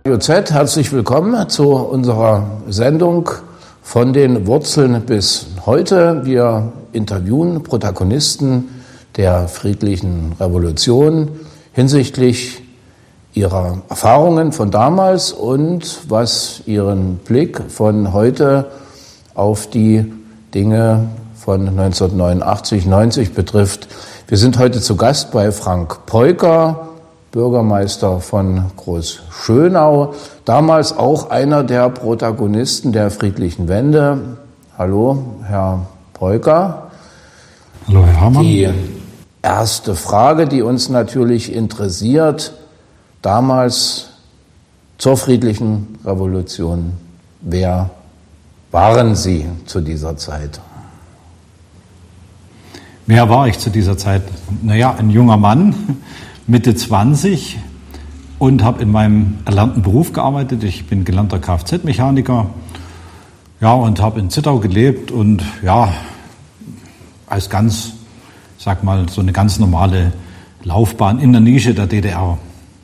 JZ, herzlich willkommen zu unserer Sendung von den Wurzeln bis heute. Wir interviewen Protagonisten der friedlichen Revolution hinsichtlich ihrer Erfahrungen von damals und was ihren Blick von heute auf die Dinge von 1989, 90 betrifft. Wir sind heute zu Gast bei Frank Peuker, Bürgermeister von Großschönau, damals auch einer der Protagonisten der friedlichen Wende. Hallo, Herr Peuker. Hallo, Herr Hamann. Die erste Frage, die uns natürlich interessiert, damals zur friedlichen Revolution. Wer waren Sie zu dieser Zeit? Wer war ich zu dieser Zeit? Naja, ein junger Mann, Mitte 20 und habe in meinem erlernten Beruf gearbeitet. Ich bin gelernter Kfz-Mechaniker, ja, und habe in Zittau gelebt und ja, als ganz, sag mal, so eine ganz normale Laufbahn in der Nische der DDR.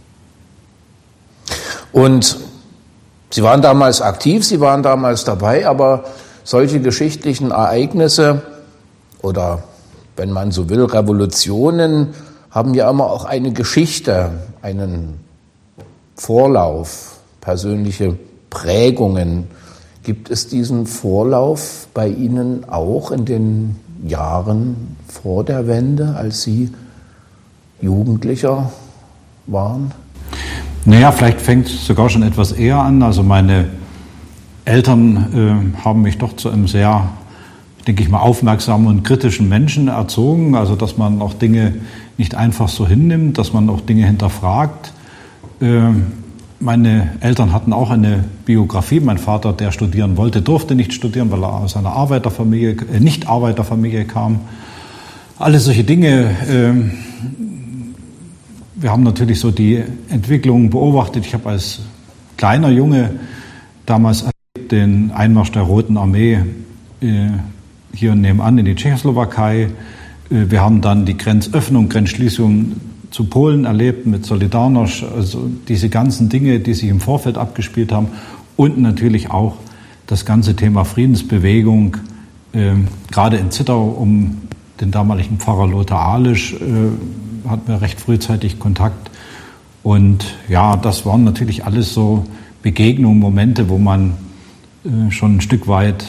Und Sie waren damals aktiv, Sie waren damals dabei, aber solche geschichtlichen Ereignisse oder, wenn man so will, Revolutionen haben ja immer auch eine Geschichte, einen Vorlauf, persönliche Prägungen. Gibt es diesen Vorlauf bei Ihnen auch in den Jahren vor der Wende, als Sie Jugendlicher waren? Naja, vielleicht fängt es sogar schon etwas eher an. Also meine Eltern haben mich doch zu einem sehr, denke ich mal, aufmerksamen und kritischen Menschen erzogen. Also dass man auch Dinge nicht einfach so hinnimmt, dass man auch Dinge hinterfragt. Meine Eltern hatten auch eine Biografie. Mein Vater, der studieren wollte, durfte nicht studieren, weil er aus einer Nicht-Arbeiterfamilie kam. Alle solche Dinge. Wir haben natürlich so die Entwicklung beobachtet. Ich habe als kleiner Junge damals erlebt den Einmarsch der Roten Armee hier nebenan in die Tschechoslowakei. Wir haben dann die Grenzöffnung, Grenzschließung zu Polen erlebt mit Solidarność, also diese ganzen Dinge, die sich im Vorfeld abgespielt haben und natürlich auch das ganze Thema Friedensbewegung, gerade in Zittau um den damaligen Pfarrer Lothar Ahlisch hatten wir recht frühzeitig Kontakt und ja, das waren natürlich alles so Begegnungen, Momente, wo man schon ein Stück weit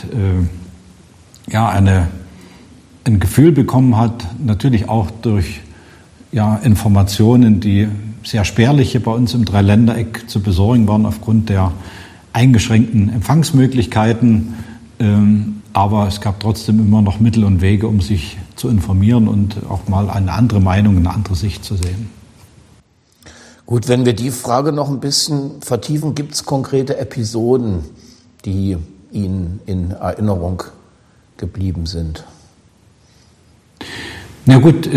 ein Gefühl bekommen hat, natürlich auch durch Informationen, die sehr spärlich hier bei uns im Dreiländereck zu besorgen waren aufgrund der eingeschränkten Empfangsmöglichkeiten. Aber es gab trotzdem immer noch Mittel und Wege, um sich zu informieren und auch mal eine andere Meinung, eine andere Sicht zu sehen. Gut, wenn wir die Frage noch ein bisschen vertiefen, gibt es konkrete Episoden, die Ihnen in Erinnerung geblieben sind? Na gut,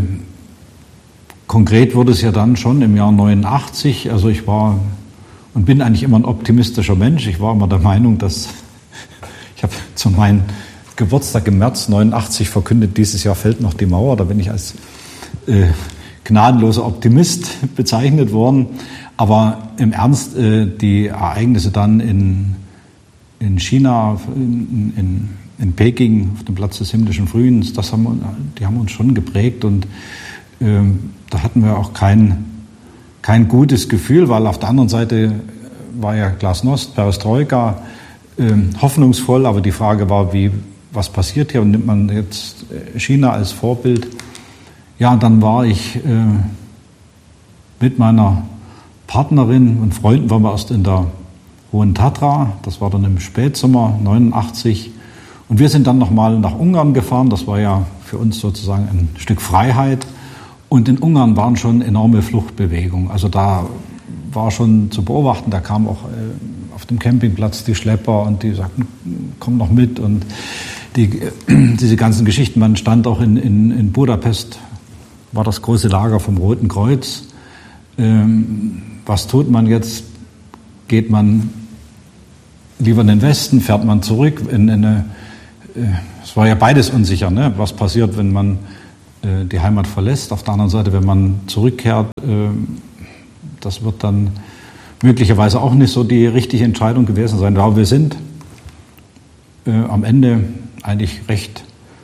konkret wurde es ja dann schon im Jahr 89. Also ich war und bin eigentlich immer ein optimistischer Mensch. Ich war immer der Meinung, dass ich habe zu meinem Geburtstag im März 89 verkündet, dieses Jahr fällt noch die Mauer. Da bin ich als gnadenloser Optimist bezeichnet worden. Aber im Ernst, die Ereignisse dann in China, in Peking, auf dem Platz des himmlischen Frühlings, die haben uns schon geprägt und da hatten wir auch kein gutes Gefühl, weil auf der anderen Seite war ja Glasnost, Perestroika, hoffnungsvoll, aber die Frage war, was passiert hier und nimmt man jetzt China als Vorbild? Ja, und dann war ich mit meiner Partnerin und Freunden, waren wir erst in der Hohen Tatra, das war dann im Spätsommer 89. Und wir sind dann nochmal nach Ungarn gefahren, das war ja für uns sozusagen ein Stück Freiheit. Und in Ungarn waren schon enorme Fluchtbewegungen. Also da war schon zu beobachten, da kamen auch auf dem Campingplatz die Schlepper und die sagten, komm noch mit. Und diese ganzen Geschichten, man stand auch in Budapest, war das große Lager vom Roten Kreuz. Was tut man jetzt? Geht man lieber in den Westen, fährt man zurück es war ja beides unsicher, ne? Was passiert, wenn man die Heimat verlässt. Auf der anderen Seite, wenn man zurückkehrt, das wird dann möglicherweise auch nicht so die richtige Entscheidung gewesen sein. Aber wir sind am Ende eigentlich recht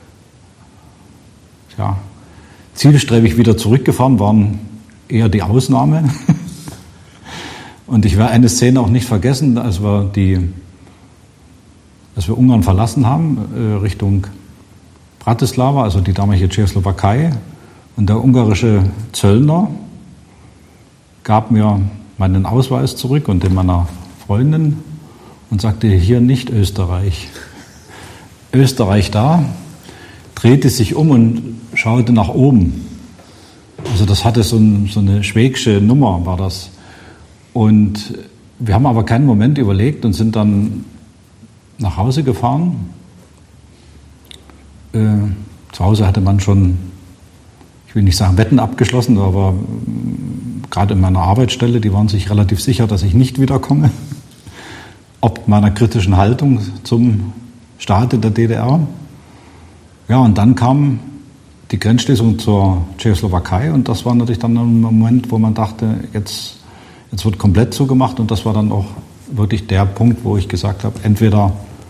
zielstrebig wieder zurückgefahren, waren eher die Ausnahme. Und ich werde eine Szene auch nicht vergessen, als wir Ungarn verlassen haben, Richtung Bratislava, also die damalige Tschechoslowakei. Und der ungarische Zöllner gab mir meinen Ausweis zurück und den meiner Freundin und sagte, hier nicht Österreich. Österreich da, drehte sich um und schaute nach oben. Also das hatte so eine schwäbische Nummer, war das. Und wir haben aber keinen Moment überlegt und sind dann nach Hause gefahren. Zu Hause hatte man schon, ich will nicht sagen Wetten abgeschlossen, aber gerade in meiner Arbeitsstelle, die waren sich relativ sicher, dass ich nicht wiederkomme. Ob meiner kritischen Haltung zum Staate der DDR. Ja, und dann kam die Grenzschließung zur Tschechoslowakei und das war natürlich dann ein Moment, wo man dachte, jetzt wird komplett zugemacht und das war dann auch wirklich der Punkt, wo ich gesagt habe, entweder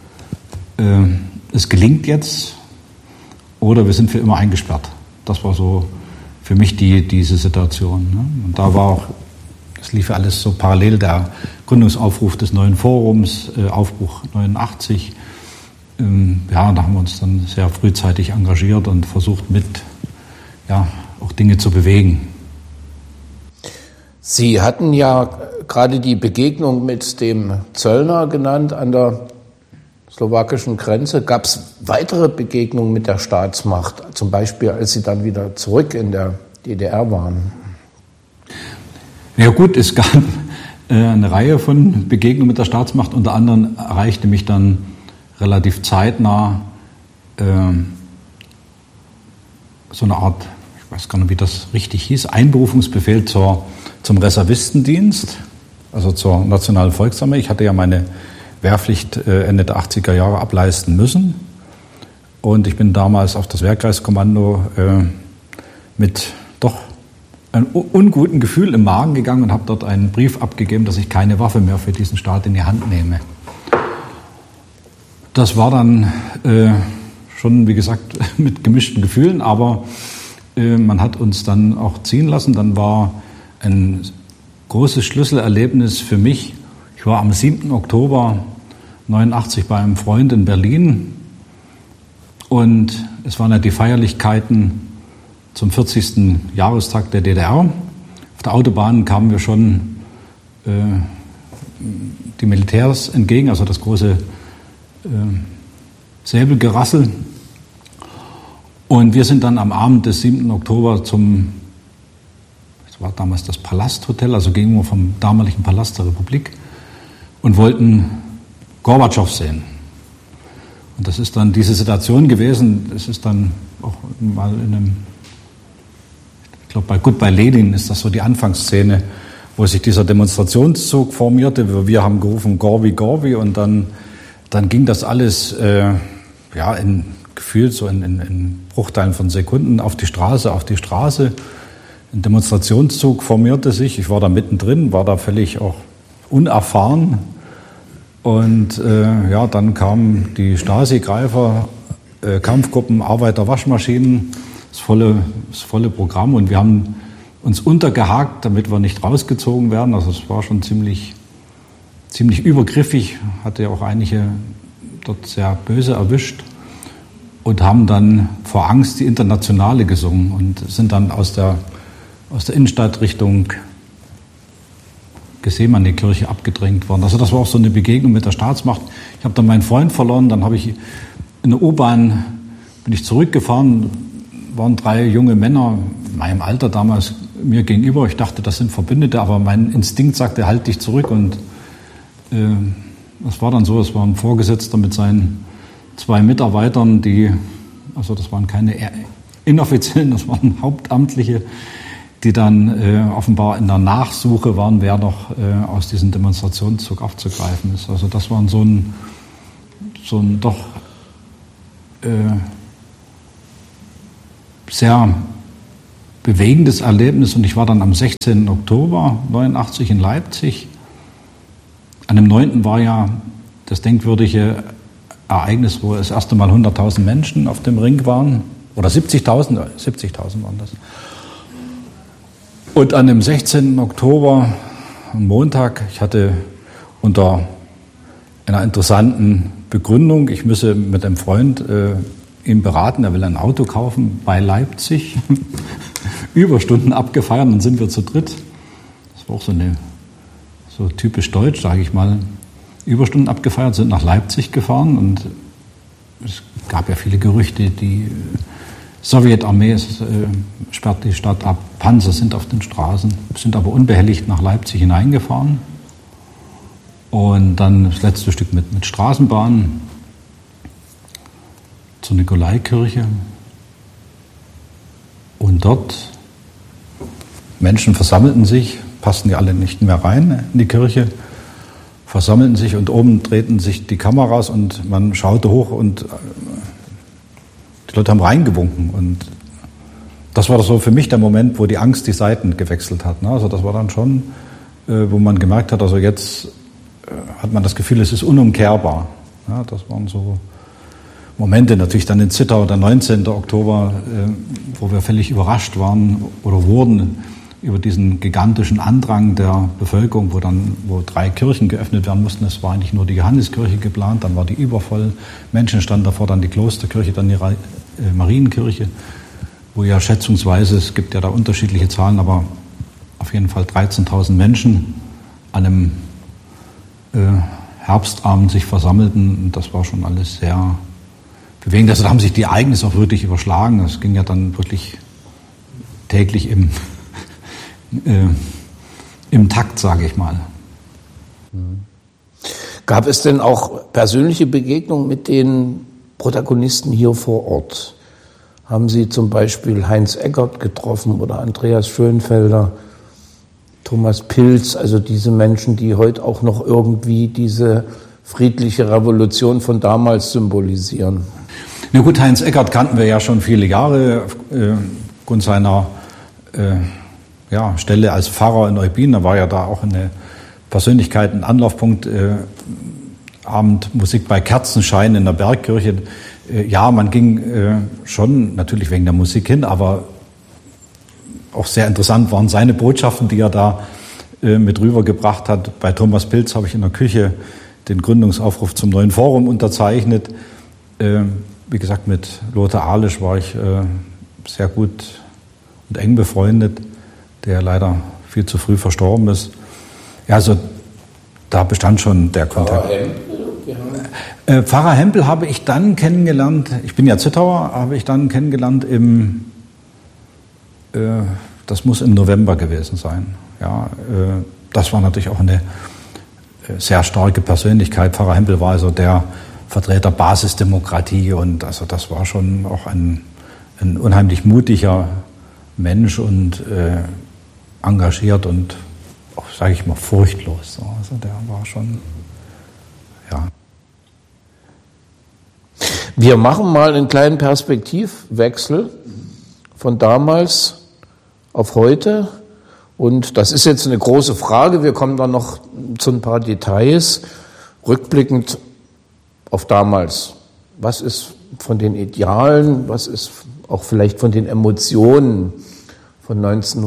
es gelingt jetzt oder wir sind für immer eingesperrt. Das war so für mich diese Situation. Ne? Und da war auch, es lief ja alles so parallel, der Gründungsaufruf des neuen Forums, Aufbruch 89. Da haben wir uns dann sehr frühzeitig engagiert und versucht auch Dinge zu bewegen. Sie hatten ja gerade die Begegnung mit dem Zöllner genannt an der slowakischen Grenze. Gab es weitere Begegnungen mit der Staatsmacht, zum Beispiel als Sie dann wieder zurück in der DDR waren? Ja gut, es gab eine Reihe von Begegnungen mit der Staatsmacht. Unter anderem erreichte mich dann relativ zeitnah so eine Art, ich weiß gar nicht, wie das richtig hieß, Einberufungsbefehl zum Reservistendienst, also zur Nationalen Volksarmee. Ich hatte ja meine Wehrpflicht Ende der 80er Jahre ableisten müssen und ich bin damals auf das Wehrkreiskommando mit doch einem unguten Gefühl im Magen gegangen und habe dort einen Brief abgegeben, dass ich keine Waffe mehr für diesen Staat in die Hand nehme. Das war dann schon, wie gesagt, mit gemischten Gefühlen, aber man hat uns dann auch ziehen lassen. Dann war ein großes Schlüsselerlebnis für mich. Ich war am 7. Oktober 1989 bei einem Freund in Berlin und es waren ja die Feierlichkeiten zum 40. Jahrestag der DDR. Auf der Autobahn kamen wir schon die Militärs entgegen, also das große Säbelgerassel. Und wir sind dann am Abend des 7. Oktober das war damals das Palasthotel, also gegenüber vom damaligen Palast der Republik, und wollten Gorbatschow sehen. Und das ist dann diese Situation gewesen, es ist dann auch mal ich glaube bei Goodbye Lenin ist das so die Anfangsszene, wo sich dieser Demonstrationszug formierte. Wir haben gerufen Gorbi, Gorbi und dann ging das alles gefühlt so in Bruchteilen von Sekunden auf die Straße. Ein Demonstrationszug formierte sich. Ich war da mittendrin, war da völlig auch unerfahren. Und dann kamen die Stasi-Greifer, Kampfgruppen, Arbeiter, Waschmaschinen, das volle Programm. Und wir haben uns untergehakt, damit wir nicht rausgezogen werden. Also es war schon ziemlich übergriffig, hatte ja auch einige dort sehr böse erwischt und haben dann vor Angst die Internationale gesungen und sind dann aus der Innenstadt Richtung Gethsemane-Kirche abgedrängt worden. Also das war auch so eine Begegnung mit der Staatsmacht. Ich habe dann meinen Freund verloren, dann habe ich in der U-Bahn, bin ich zurückgefahren, waren 3 junge Männer, in meinem Alter damals, mir gegenüber. Ich dachte, das sind Verbündete, aber mein Instinkt sagte, halt dich zurück. Und das war dann so, es war ein Vorgesetzter mit seinen 2 Mitarbeitern, das waren keine Inoffiziellen, das waren Hauptamtliche, die dann offenbar in der Nachsuche waren, wer noch aus diesem Demonstrationszug aufzugreifen ist. Also das war so ein doch sehr bewegendes Erlebnis. Und ich war dann am 16. Oktober 1989 in Leipzig An dem 9. war ja das denkwürdige Ereignis, wo das erste Mal 100.000 Menschen auf dem Ring waren. Oder 70.000 waren das. Und an dem 16. Oktober, am Montag, ich hatte unter einer interessanten Begründung, ich müsse mit einem Freund ihn beraten, er will ein Auto kaufen bei Leipzig, Überstunden abgefeiert, dann sind wir zu dritt. Das war auch so typisch deutsch, sage ich mal. Überstunden abgefeiert, sind nach Leipzig gefahren und es gab ja viele Gerüchte, die Sowjetarmee sperrt die Stadt ab, Panzer sind auf den Straßen, sind aber unbehelligt nach Leipzig hineingefahren. Und dann das letzte Stück mit Straßenbahn zur Nikolaikirche. Und dort Menschen versammelten sich, passten ja alle nicht mehr rein in die Kirche, versammelten sich und oben drehten sich die Kameras und man schaute hoch und die Leute haben reingewunken. Und das war so für mich der Moment, wo die Angst die Seiten gewechselt hat. Also das war dann schon, wo man gemerkt hat, also jetzt hat man das Gefühl, es ist unumkehrbar. Ja, das waren so Momente, natürlich dann in Zittau, der 19. Oktober, wo wir völlig überrascht waren oder wurden über diesen gigantischen Andrang der Bevölkerung, wo 3 Kirchen geöffnet werden mussten. Es war eigentlich nur die Johanneskirche geplant, dann war die übervoll. Menschen standen davor, dann die Klosterkirche, dann die Marienkirche, wo ja schätzungsweise, es gibt ja da unterschiedliche Zahlen, aber auf jeden Fall 13.000 Menschen an einem Herbstabend sich versammelten. Und das war schon alles sehr bewegend. Also da haben sich die Ereignisse auch wirklich überschlagen. Das ging ja dann wirklich täglich im Takt, sage ich mal. Gab es denn auch persönliche Begegnungen mit den Protagonisten hier vor Ort? Haben Sie zum Beispiel Heinz Eckert getroffen oder Andreas Schönfelder, Thomas Pilz, also diese Menschen, die heute auch noch irgendwie diese friedliche Revolution von damals symbolisieren? Na gut, Heinz Eckert kannten wir ja schon viele Jahre aufgrund seiner Stelle als Pfarrer in Eutin. Da war ja da auch eine Persönlichkeit, ein Anlaufpunkt, Abend Musik bei Kerzenschein in der Bergkirche. Ja, man ging schon natürlich wegen der Musik hin, aber auch sehr interessant waren seine Botschaften, die er da mit rübergebracht hat. Bei Thomas Pilz habe ich in der Küche den Gründungsaufruf zum neuen Forum unterzeichnet. Wie gesagt, mit Lothar Ahlisch war ich sehr gut und eng befreundet, der leider viel zu früh verstorben ist. Ja, also da bestand schon der Kontakt. Pfarrer Hempel habe ich dann kennengelernt, ich bin ja Zittauer, habe ich dann kennengelernt das muss im November gewesen sein. Ja, das war natürlich auch eine sehr starke Persönlichkeit. Pfarrer Hempel war also der Vertreter Basisdemokratie und also das war schon auch ein unheimlich mutiger Mensch und engagiert und auch, sage ich mal, furchtlos. Also der war schon, ja. Wir machen mal einen kleinen Perspektivwechsel von damals auf heute. Und das ist jetzt eine große Frage. Wir kommen dann noch zu ein paar Details. Rückblickend auf damals. Was ist von den Idealen, was ist auch vielleicht von den Emotionen von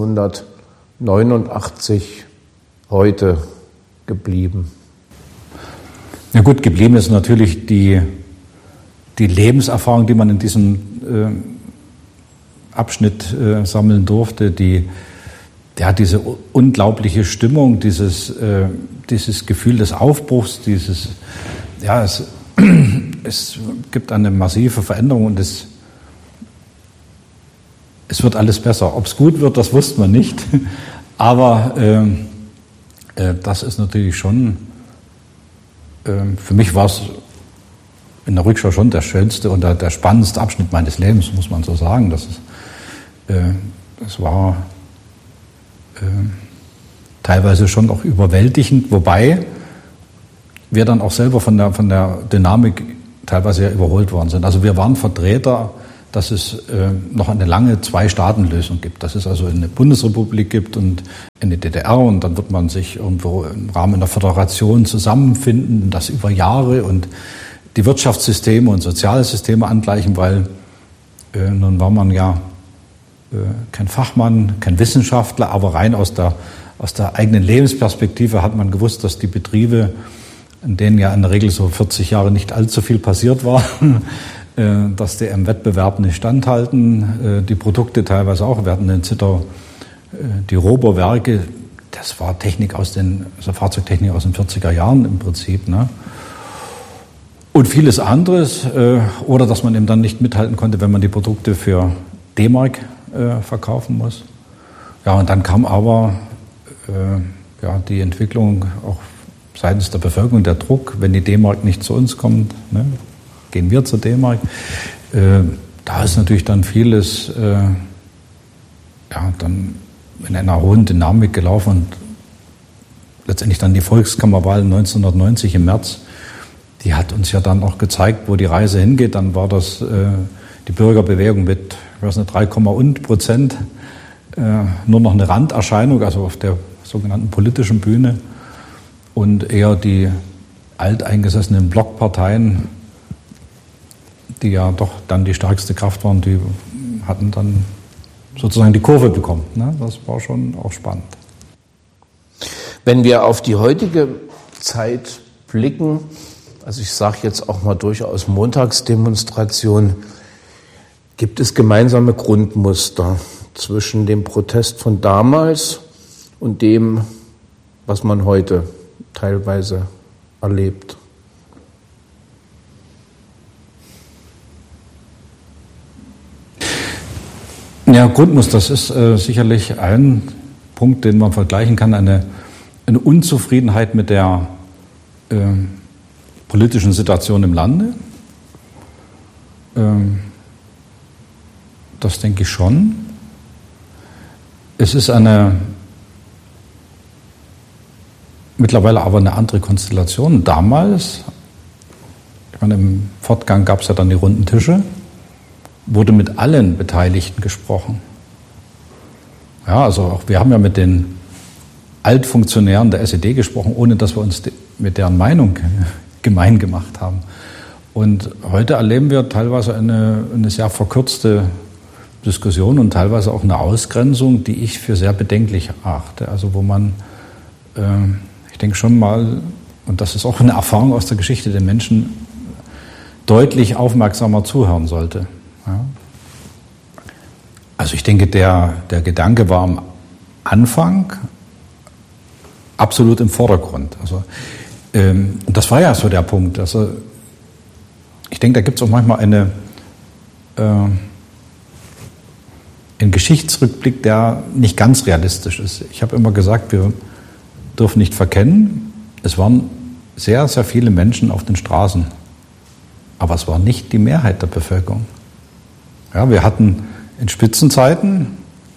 1989 heute geblieben? Ja gut, geblieben ist natürlich die Lebenserfahrung, die man in diesem Abschnitt sammeln durfte, diese unglaubliche Stimmung, dieses Gefühl des Aufbruchs, es gibt eine massive Veränderung und es wird alles besser. Ob es gut wird, das wusste man nicht, aber das ist natürlich schon, für mich war es in der Rückschau schon der schönste und der spannendste Abschnitt meines Lebens, muss man so sagen. Das war teilweise schon auch überwältigend, wobei wir dann auch selber von der Dynamik teilweise ja überholt worden sind. Also wir waren Vertreter dass es noch eine lange Zwei-Staaten-Lösung gibt. Dass es also eine Bundesrepublik gibt und eine DDR und dann wird man sich irgendwo im Rahmen der Föderation zusammenfinden, das über Jahre und die Wirtschaftssysteme und Sozialsysteme angleichen, weil nun war man ja kein Fachmann, kein Wissenschaftler, aber rein aus der eigenen Lebensperspektive hat man gewusst, dass die Betriebe, in denen ja in der Regel so 40 Jahre nicht allzu viel passiert war, dass die im Wettbewerb nicht standhalten. Die Produkte teilweise auch. Wir hatten in Zittau die Rohbohrwerke, das war Technik also Fahrzeugtechnik aus den 40er Jahren im Prinzip, ne? Und vieles anderes. Oder dass man eben dann nicht mithalten konnte, wenn man die Produkte für D-Mark verkaufen muss. Ja, und dann kam aber die Entwicklung auch seitens der Bevölkerung, der Druck, wenn die D-Mark nicht zu uns kommt, ne, gehen wir zur D-Mark. Da ist natürlich dann vieles dann in einer hohen Dynamik gelaufen und letztendlich dann die Volkskammerwahl 1990 im März, die hat uns ja dann auch gezeigt, wo die Reise hingeht. Dann war das die Bürgerbewegung mit 3,% nur noch eine Randerscheinung, also auf der sogenannten politischen Bühne und eher die alteingesessenen Blockparteien, die ja doch dann die stärkste Kraft waren, die hatten dann sozusagen die Kurve bekommen. Ne? Das war schon auch spannend. Wenn wir auf die heutige Zeit blicken, also ich sage jetzt auch mal durchaus Montagsdemonstration, gibt es gemeinsame Grundmuster zwischen dem Protest von damals und dem, was man heute teilweise erlebt? Ja, Grundmuster, das ist sicherlich ein Punkt, den man vergleichen kann, eine Unzufriedenheit mit der politischen Situation im Lande. Das denke ich schon. Es ist mittlerweile aber eine andere Konstellation. Damals, ich meine, im Fortgang gab es ja dann die runden Tische, wurde mit allen Beteiligten gesprochen. Ja, also auch wir haben ja mit den Altfunktionären der SED gesprochen, ohne dass wir uns mit deren Meinung gemein gemacht haben. Und heute erleben wir teilweise eine sehr verkürzte Diskussion und teilweise auch eine Ausgrenzung, die ich für sehr bedenklich erachte. Also wo man, ich denke schon mal, und das ist auch eine Erfahrung aus der Geschichte, den Menschen deutlich aufmerksamer zuhören sollte. Ja. Also ich denke, der Gedanke war am Anfang absolut im Vordergrund. Also, und das war ja so der Punkt. Also, ich denke, da gibt es auch manchmal einen Geschichtsrückblick, der nicht ganz realistisch ist. Ich habe immer gesagt, wir dürfen nicht verkennen, es waren sehr, sehr viele Menschen auf den Straßen. Aber es war nicht die Mehrheit der Bevölkerung. Ja, wir hatten in Spitzenzeiten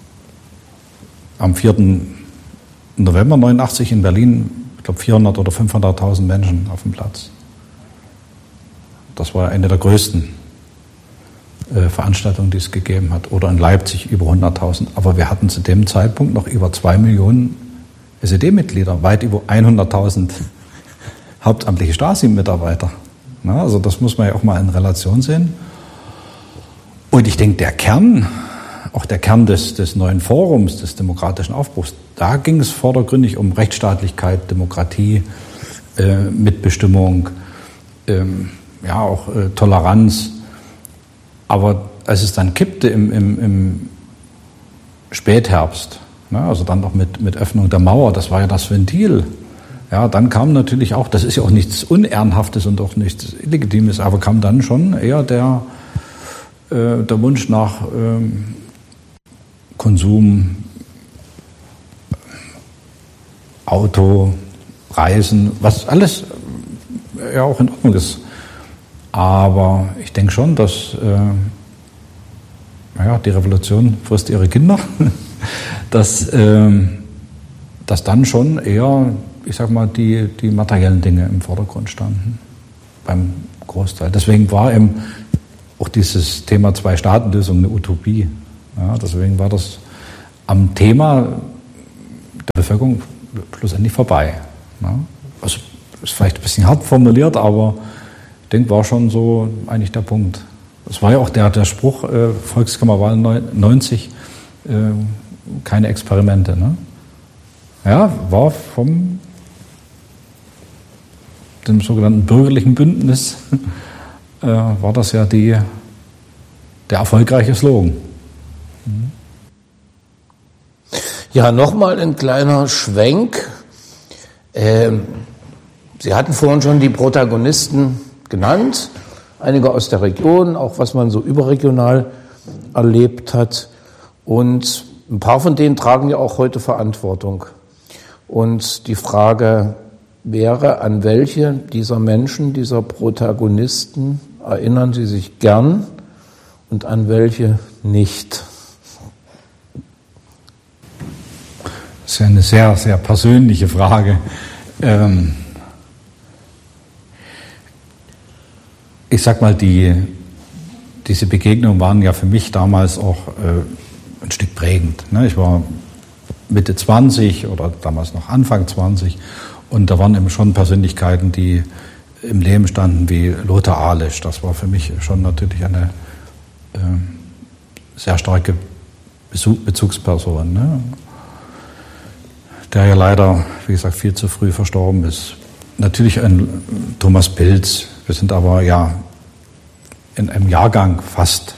am 4. November 89 in Berlin, ich glaube 400.000 oder 500.000 Menschen auf dem Platz. Das war eine der größten Veranstaltungen, die es gegeben hat. Oder in Leipzig über 100.000. Aber wir hatten zu dem Zeitpunkt noch über 2 Millionen SED-Mitglieder, weit über 100.000 hauptamtliche Stasi-Mitarbeiter. Na, also das muss man ja auch mal in Relation sehen. Und ich denke, der Kern des neuen Forums, des demokratischen Aufbruchs, da ging es vordergründig um Rechtsstaatlichkeit, Demokratie, Mitbestimmung, auch Toleranz. Aber als es dann kippte im Spätherbst, also dann noch mit Öffnung der Mauer, das war ja das Ventil. Ja, dann kam natürlich auch, das ist ja auch nichts Unehrenhaftes und auch nichts Illegitimes, aber kam dann schon eher der Wunsch nach Konsum, Auto, Reisen, was alles ja auch in Ordnung ist. Aber ich denke schon, dass die Revolution frisst ihre Kinder, dass dann schon eher, ich sag mal, die materiellen Dinge im Vordergrund standen beim Großteil. Deswegen war auch dieses Thema Zwei-Staaten-Lösung eine Utopie. Ja, deswegen war das am Thema der Bevölkerung schlussendlich vorbei. Ja, also ist vielleicht ein bisschen hart formuliert, aber ich denke, war schon so eigentlich der Punkt. Es war ja auch der Spruch, Volkskammerwahl 90, keine Experimente. Ne? Ja, war vom dem sogenannten bürgerlichen Bündnis, war das ja der erfolgreiche Slogan. Ja, nochmal ein kleiner Schwenk. Sie hatten vorhin schon die Protagonisten genannt, einige aus der Region, auch was man so überregional erlebt hat. Und ein paar von denen tragen ja auch heute Verantwortung. Und die Frage wäre, an welche dieser Menschen, dieser Protagonisten erinnern Sie sich gern und an welche nicht? Das ist ja eine sehr, sehr persönliche Frage. Ich sag mal, diese Begegnungen waren ja für mich damals auch ein Stück prägend. Ne? Ich war Mitte 20 oder damals noch Anfang 20 und da waren eben schon Persönlichkeiten, die im Leben standen wie Lothar Ahlesch. Das war für mich schon natürlich eine sehr starke Bezugsperson, ne? Der ja leider, wie gesagt, viel zu früh verstorben ist. Natürlich ein Thomas Pilz. Wir sind aber ja in einem Jahrgang fast.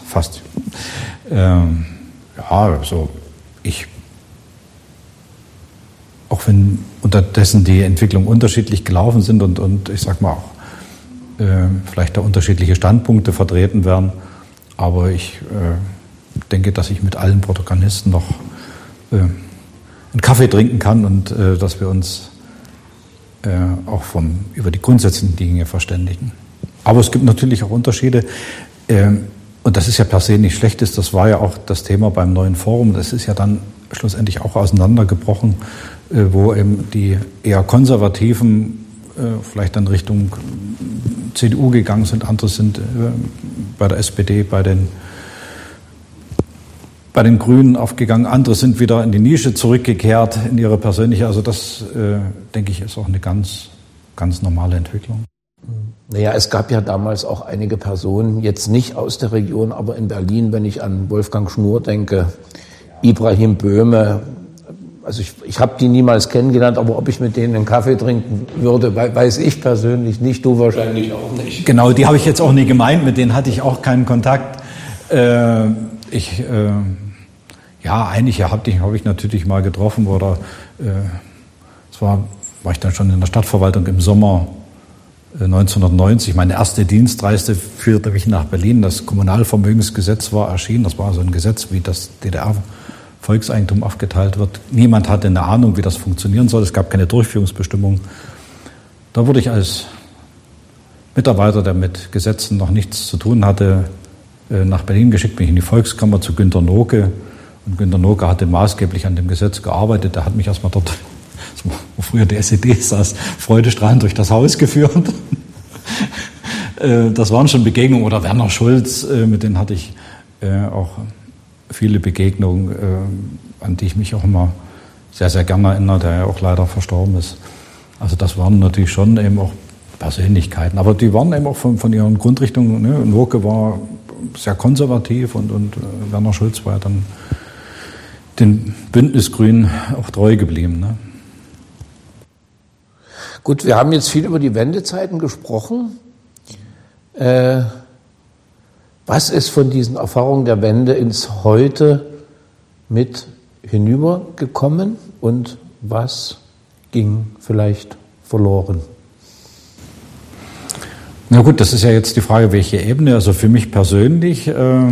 Auch wenn unterdessen die Entwicklungen unterschiedlich gelaufen sind und ich sag mal auch vielleicht da unterschiedliche Standpunkte vertreten werden, aber ich denke, dass ich mit allen Protagonisten noch einen Kaffee trinken kann und dass wir uns auch über die grundsätzlichen Dinge verständigen. Aber es gibt natürlich auch Unterschiede und das ist ja per se nicht schlecht. Das war ja auch das Thema beim neuen Forum. Das ist ja dann schlussendlich auch auseinandergebrochen, wo eben die eher Konservativen vielleicht dann Richtung CDU gegangen sind. Andere sind bei der SPD, bei den Grünen aufgegangen, andere sind wieder in die Nische zurückgekehrt, in ihre persönliche, also das, denke ich, ist auch eine ganz, ganz normale Entwicklung. Naja, es gab ja damals auch einige Personen, jetzt nicht aus der Region, aber in Berlin, wenn ich an Wolfgang Schnur denke, Ibrahim Böhme, also ich habe die niemals kennengelernt, aber ob ich mit denen einen Kaffee trinken würde, weiß ich persönlich nicht, du wahrscheinlich auch nicht. Genau, die habe ich jetzt auch nie gemeint, mit denen hatte ich auch keinen Kontakt. Einige habe ich natürlich mal getroffen oder war ich dann schon in der Stadtverwaltung im Sommer 1990. Meine erste Dienstreise führte mich nach Berlin. Das Kommunalvermögensgesetz war erschienen. Das war so ein Gesetz, wie das DDR-Volkseigentum aufgeteilt wird. Niemand hatte eine Ahnung, wie das funktionieren soll. Es gab keine Durchführungsbestimmung. Da wurde ich als Mitarbeiter, der mit Gesetzen noch nichts zu tun hatte, nach Berlin geschickt, bin ich in die Volkskammer zu Günter Noke. Und Günter Noke hatte maßgeblich an dem Gesetz gearbeitet. Der hat mich erstmal dort, wo früher die SED saß, freudestrahlend durch das Haus geführt. Das waren schon Begegnungen. Oder Werner Schulz, mit denen hatte ich auch viele Begegnungen, an die ich mich auch immer sehr, sehr gerne erinnere, der ja auch leider verstorben ist. Also das waren natürlich schon eben auch Persönlichkeiten. Aber die waren eben auch von ihren Grundrichtungen. Ne? Noke war sehr konservativ und Werner Schulz war ja dann den Bündnisgrünen auch treu geblieben. Ne? Gut, wir haben jetzt viel über die Wendezeiten gesprochen. Was ist von diesen Erfahrungen der Wende ins Heute mit hinübergekommen und was ging vielleicht verloren? Na gut, das ist ja jetzt die Frage, welche Ebene. Also für mich persönlich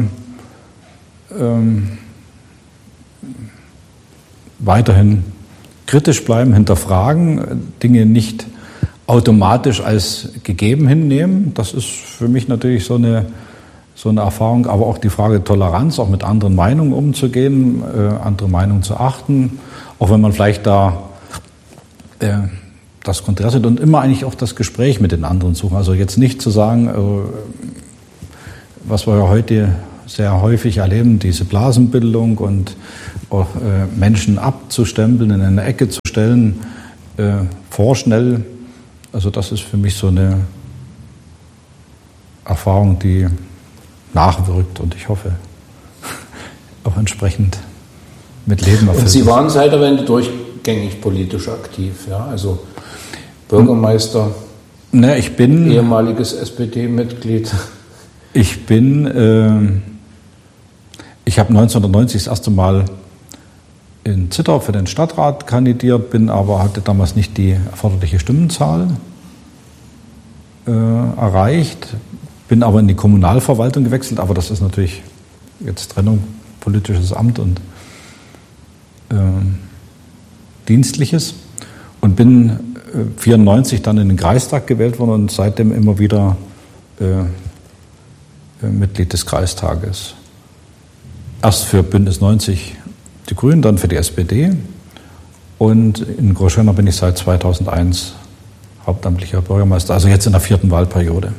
weiterhin kritisch bleiben, hinterfragen, Dinge nicht automatisch als gegeben hinnehmen. Das ist für mich natürlich so eine Erfahrung, aber auch die Frage Toleranz, auch mit anderen Meinungen umzugehen, andere Meinungen zu achten, auch wenn man vielleicht da das Konträr und immer eigentlich auch das Gespräch mit den anderen suchen. Also jetzt nicht zu sagen, was wir heute sehr häufig erleben, diese Blasenbildung und auch Menschen abzustempeln, in eine Ecke zu stellen, vorschnell. Also das ist für mich so eine Erfahrung, die nachwirkt und ich hoffe auch entsprechend mit Leben erfüllt. Und Sie waren seit der Wende durchgängig politisch aktiv, ja? Also Bürgermeister, ich bin ehemaliges SPD-Mitglied. Ich habe 1990 das erste Mal in Zittau für den Stadtrat kandidiert, hatte damals nicht die erforderliche Stimmenzahl erreicht, bin aber in die Kommunalverwaltung gewechselt, aber das ist natürlich jetzt Trennung politisches Amt und Dienstliches und bin 1994 dann in den Kreistag gewählt worden und seitdem immer wieder Mitglied des Kreistages. Erst für Bündnis 90 die Grünen, dann für die SPD und in Großschöner bin ich seit 2001 hauptamtlicher Bürgermeister, also jetzt in der 4. Wahlperiode.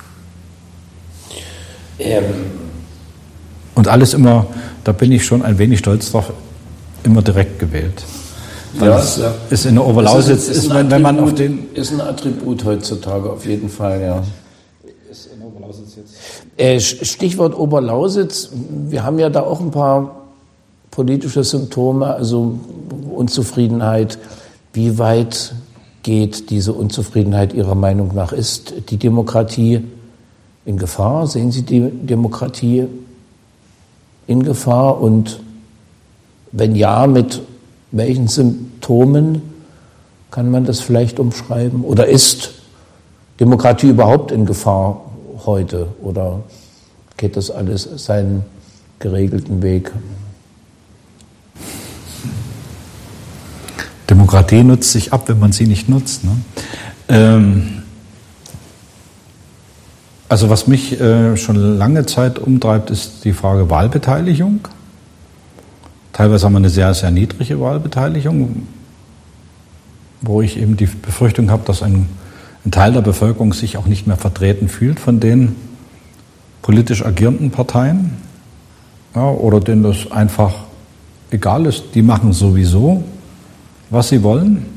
Und alles immer, da bin ich schon ein wenig stolz drauf, immer direkt gewählt. Ja, ist in der Oberlausitz, ist ein Attribut heutzutage auf jeden Fall, ja. Ist in Oberlausitz jetzt. Stichwort Oberlausitz, wir haben ja da auch ein paar politische Symptome, also Unzufriedenheit. Wie weit geht diese Unzufriedenheit Ihrer Meinung nach? Ist die Demokratie in Gefahr? Sehen Sie die Demokratie in Gefahr? Und wenn ja, mit welchen Symptomen kann man das vielleicht umschreiben? Oder ist Demokratie überhaupt in Gefahr heute? Oder geht das alles seinen geregelten Weg? Demokratie nutzt sich ab, wenn man sie nicht nutzt. Ne? Also was mich schon lange Zeit umtreibt, ist die Frage Wahlbeteiligung. Teilweise haben wir eine sehr, sehr niedrige Wahlbeteiligung, wo ich eben die Befürchtung habe, dass ein Teil der Bevölkerung sich auch nicht mehr vertreten fühlt von den politisch agierenden Parteien, ja, oder denen das einfach egal ist. Die machen sowieso, was sie wollen.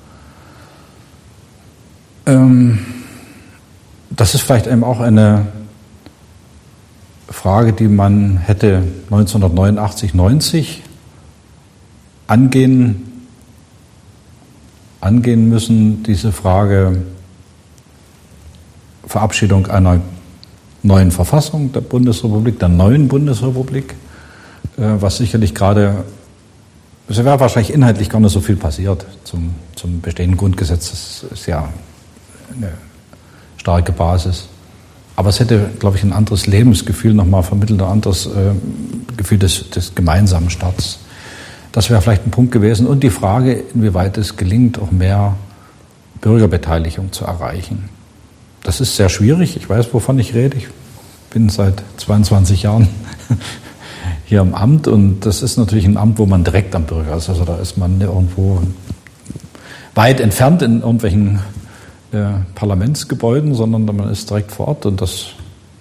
Das ist vielleicht eben auch eine Frage, die man hätte 1989, 90 angehen müssen, diese Frage Verabschiedung einer neuen Verfassung der Bundesrepublik, der neuen Bundesrepublik, was sicherlich gerade, es wäre wahrscheinlich inhaltlich gar nicht so viel passiert zum bestehenden Grundgesetz, das ist ja eine starke Basis. Aber es hätte, glaube ich, ein anderes Lebensgefühl nochmal vermittelt, ein anderes Gefühl des gemeinsamen Starts. Das wäre vielleicht ein Punkt gewesen. Und die Frage, inwieweit es gelingt, auch mehr Bürgerbeteiligung zu erreichen. Das ist sehr schwierig. Ich weiß, wovon ich rede. Ich bin seit 22 Jahren hier im Amt. Und das ist natürlich ein Amt, wo man direkt am Bürger ist. Also da ist man irgendwo weit entfernt in irgendwelchen Parlamentsgebäuden, sondern man ist direkt vor Ort. Und das